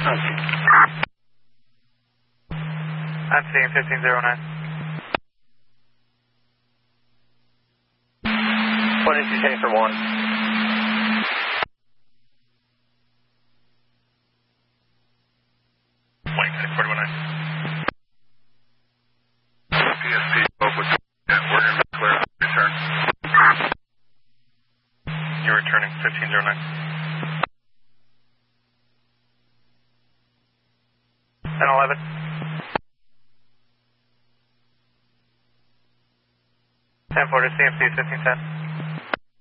I'm seeing 1509. What did you say for 1? Wing 6419. PSP spoke with and we're going to clear return. You're returning 1509. 1011. 1040 CMC 1510.